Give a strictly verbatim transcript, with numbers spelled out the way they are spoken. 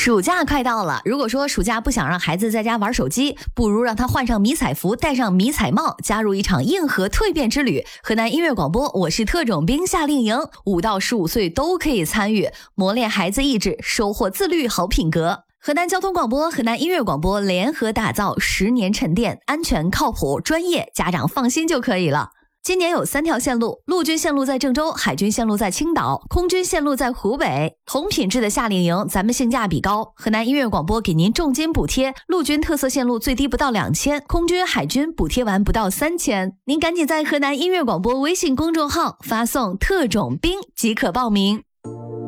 暑假快到了，如果说暑假不想让孩子在家玩手机，不如让他换上迷彩服，戴上迷彩帽，加入一场硬核蜕变之旅。河南音乐广播，我是特种兵夏令营，五到十五岁都可以参与，磨练孩子意志，收获自律好品格。河南交通广播、河南音乐广播联合打造，十年沉淀，安全靠谱专业，家长放心就可以了。今年有三条线路，陆军线路在郑州，海军线路在青岛，空军线路在湖北。同品质的夏令营，咱们性价比高。河南音乐广播给您重金补贴，陆军特色线路最低不到两千，空军海军补贴完不到三千。您赶紧在河南音乐广播微信公众号发送特种兵即可报名。